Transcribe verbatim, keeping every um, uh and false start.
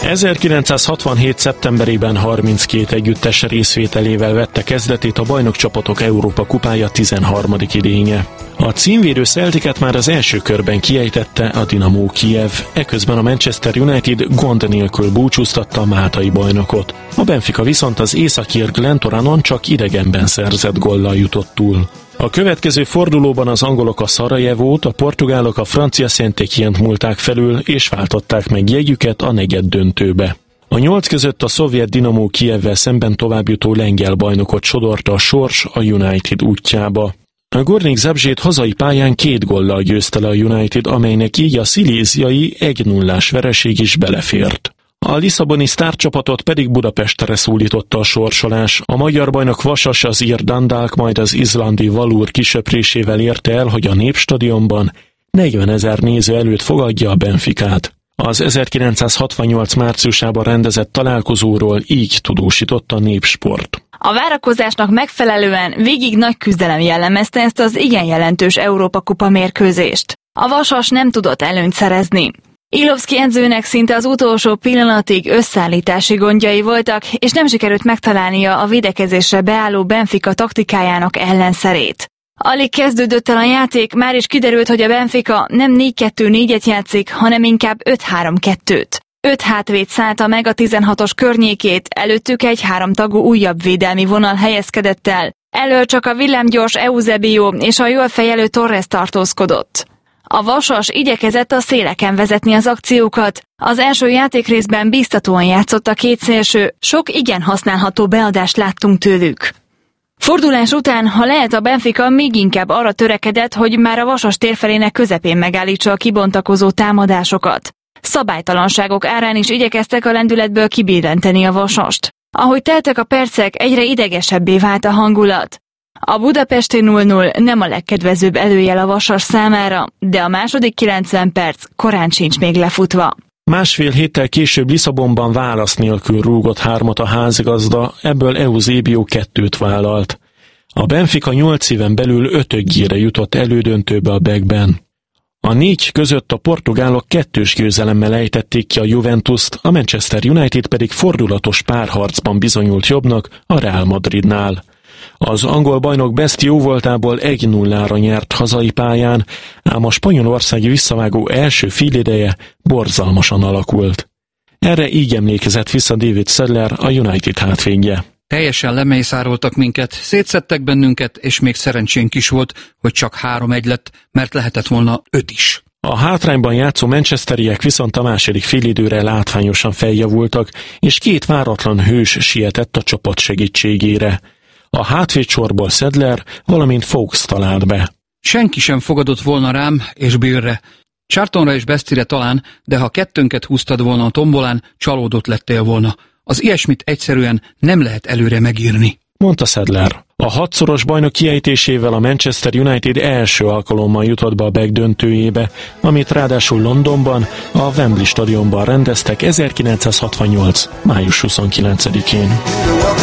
ezerkilencszázhatvanhét. szeptemberében harminckét együttes részvételével vette kezdetét a bajnokcsapatok Európa kupája tizenharmadik idénye. A címvédő Celticet már az első körben kiejtette a Dinamo Kijev, eközben a Manchester United gond nélkül búcsúztatta a máltai bajnokot. A Benfica viszont az északír Glentoranon csak idegenben szerzett góllal jutott túl. A következő fordulóban az angolok a Szarajevót, a portugálok a francia Saint-Étienne-t múlták felül, és váltották meg jegyüket a negyeddöntőbe. A nyolc között a szovjet Dinamo Kijevvel szemben továbbjutó lengyel bajnokot sodorta a sors a United útjába. A Gornik Zabrze hazai pályán két góllal győzte le a United, amelynek így a sziléziai egy nullás vereség is belefért. A lisszaboni sztárcsapatot pedig Budapestre szólította a sorsolás. A magyar bajnok Vasas az ír Dundalk, majd az izlandi Valur kisöprésével érte el, hogy a Népstadionban negyvenezer néző előtt fogadja a Benficát. Az ezerkilencszázhatvannyolc márciusában rendezett találkozóról így tudósított a Népsport. A várakozásnak megfelelően végig nagy küzdelem jellemezte ezt az igen jelentős Európa-kupa mérkőzést. A Vasas nem tudott előnyt szerezni. Illovszky edzőnek szinte az utolsó pillanatig összeállítási gondjai voltak, és nem sikerült megtalálnia a védekezésre beálló Benfica taktikájának ellenszerét. Alig kezdődött el a játék, már is kiderült, hogy a Benfica nem négy kettő négyet játszik, hanem inkább öt három kettőt. Öt hátvéd szállta meg a tizenhatos környékét, előttük egy háromtagú újabb védelmi vonal helyezkedett el. Elől csak a villámgyors Eusebio és a jól fejelő Torres tartózkodott. A Vasas igyekezett a széleken vezetni az akciókat. Az első játékrészben biztatóan játszott a két szélső, sok igen használható beadást láttunk tőlük. Fordulás után, ha lehet, a Benfica még inkább arra törekedett, hogy már a Vasas térfelének közepén megállítsa a kibontakozó támadásokat. Szabálytalanságok árán is igyekeztek a lendületből kibillenteni a Vasast. Ahogy teltek a percek, egyre idegesebbé vált a hangulat. A budapesti nulla nulla nem a legkedvezőbb előjel a Vasas számára, de a második kilencven perc korán sincs még lefutva. Másfél héttel később Lisszabonban válasz nélkül rúgott hármat a házigazda, ebből Eusebio kettőt vállalt. A Benfica nyolc éven belül ötödjére jutott elődöntőbe a Beckben. A négy között a portugálok kettős győzelemmel ejtették ki a Juventust, a Manchester United pedig fordulatos párharcban bizonyult jobbnak a Real Madridnál. Az angol bajnok Best jóvoltából egy nullára nyert hazai pályán, ám a spanyolországi visszavágó első félideje borzalmasan alakult. Erre így emlékezett vissza David Sedler, a United hátvédje. Teljesen lemészároltak minket, szétszedtek bennünket, és még szerencsénk is volt, hogy csak három egy lett, mert lehetett volna öt is. A hátrányban játszó manchesteriek viszont a második félidőre látványosan feljavultak, és két váratlan hős sietett a csapat segítségére. A hátvédsorból Sedler, valamint Fox talált be. Senki sem fogadott volna rám és Billre. Charltonra és Bestire talán, de ha kettőnket húztad volna a tombolán, csalódott lettél volna. Az ilyesmit egyszerűen nem lehet előre megírni, mondta Sedler. A hatszoros bajnok kiejtésével a Manchester United első alkalommal jutott be a Beck döntőjébe, amit ráadásul Londonban, a Wembley stadionban rendeztek ezerkilencszázhatvannyolc. május huszonkilencedikén.